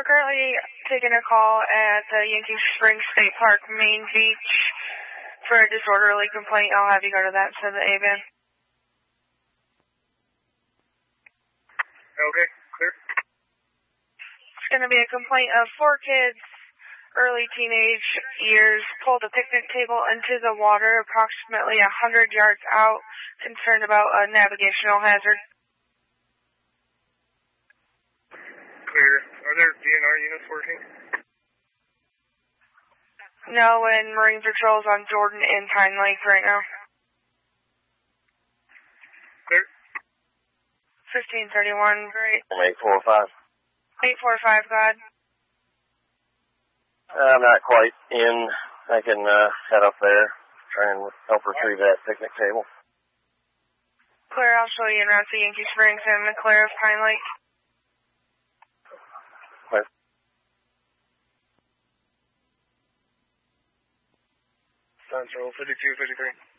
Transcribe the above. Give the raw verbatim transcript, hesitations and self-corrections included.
currently taking a call at the Yankee Springs State Park main beach for a disorderly complaint. I'll have you go to that instead of the A-van. Okay, clear. It's going to be a complaint of four kids, early teenage years, pulled a picnic table into the water approximately one hundred yards out, concerned about a navigational hazard. Clear. Are there D N R units working? No, and Marine Patrol's on Jordan and Pine Lake right now. Clear. fifteen thirty-one, great. eight four five. eight four five, God. I'm not quite in. I can uh, head up there, try and help retrieve that picnic table. Clear, I'll show you en route to Yankee Springs and the clear of Pine Lake. Clear. Central fifty-two fifty-three.